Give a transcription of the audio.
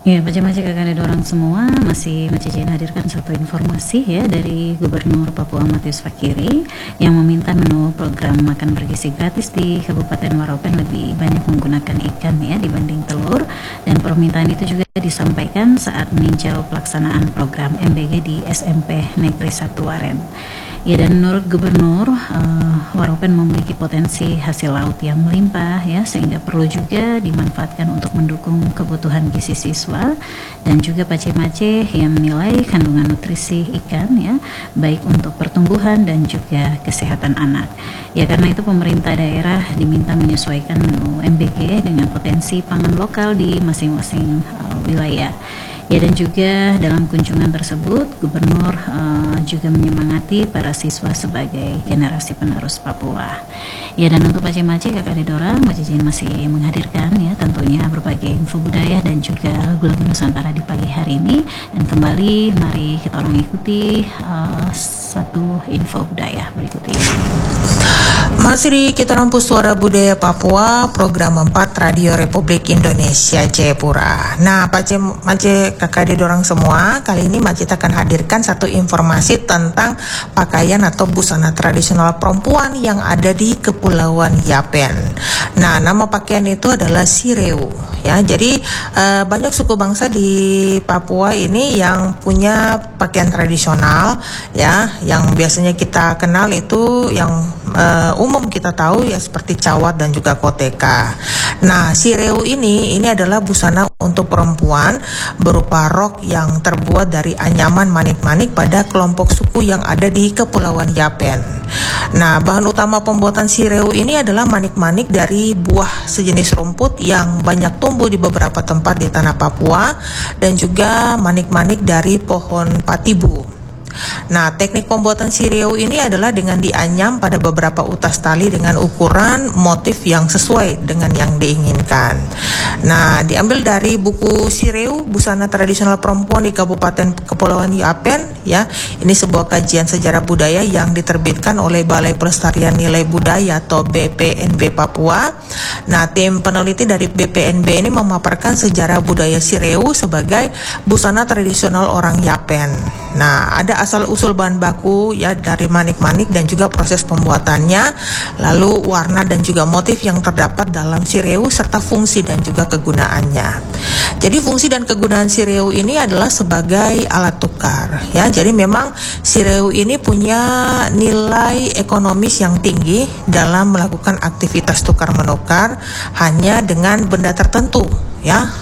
Ya, Baca-baca kakak ada orang semua, masih Mace Jane hadirkan satu informasi ya dari Gubernur Papua Matius Fakiri yang meminta menu program makan bergizi gratis di Kabupaten Waropen lebih banyak menggunakan ikan ya dibanding telur, dan permintaan itu juga disampaikan saat meninjau pelaksanaan program MBG di SMP Negeri 1 Waren. Ya, dan menurut Gubernur, Waropen memiliki potensi hasil laut yang melimpah ya, sehingga perlu juga dimanfaatkan untuk mendukung kebutuhan gizi siswa, dan juga Pace-Mace yang menilai kandungan nutrisi ikan ya, baik untuk pertumbuhan dan juga kesehatan anak. Ya, karena itu pemerintah daerah diminta menyesuaikan menu MBG dengan potensi pangan lokal di masing-masing wilayah. Ya, dan juga dalam kunjungan tersebut Gubernur juga menyemangati para siswa sebagai generasi penerus Papua. Ya, dan untuk Pace-Mace kakak Dedora, Mace Jane masih menghadirkan ya tentunya berbagai info budaya dan juga lagu-lagu Nusantara di pagi hari ini. Dan kembali mari kita orang ikuti satu info budaya berikut ini. Masih di Kita Rampu Suara Budaya Papua, program 4 Radio Republik Indonesia Jayapura. Nah, Mace kakak dorang semua, kali ini Mace akan hadirkan satu informasi tentang pakaian atau busana tradisional perempuan yang ada di Kepulauan Yapen. Nah, nama pakaian itu adalah sireu ya. Jadi banyak suku bangsa di Papua ini yang punya pakaian tradisional ya, yang biasanya kita kenal itu yang umum kita tahu ya seperti cawat dan juga koteka. Nah, sireu ini adalah busana untuk perempuan berupa rok yang terbuat dari anyaman manik-manik pada kelompok suku yang ada di Kepulauan Yapen. Nah, bahan utama pembuatan sireu ini adalah manik-manik dari buah sejenis rumput yang banyak tumbuh di beberapa tempat di tanah Papua, dan juga manik-manik dari pohon patibu. Nah, teknik pembuatan sireu ini adalah dengan dianyam pada beberapa utas tali dengan ukuran motif yang sesuai dengan yang diinginkan. Nah, diambil dari buku Sireu, Busana Tradisional Perempuan di Kabupaten Kepulauan Yapen ya. Ini sebuah kajian sejarah budaya yang diterbitkan oleh Balai Pelestarian Nilai Budaya atau BPNB Papua. Nah, tim peneliti dari BPNB ini memaparkan sejarah budaya sireu sebagai busana tradisional orang Yapen. Nah, ada asal-usul bahan baku ya dari manik-manik dan juga proses pembuatannya, lalu warna dan juga motif yang terdapat dalam sireu serta fungsi dan juga kegunaannya. Jadi fungsi dan kegunaan sireu ini adalah sebagai alat tukar ya. Jadi memang sireu ini punya nilai ekonomis yang tinggi dalam melakukan aktivitas tukar menukar hanya dengan benda tertentu ya.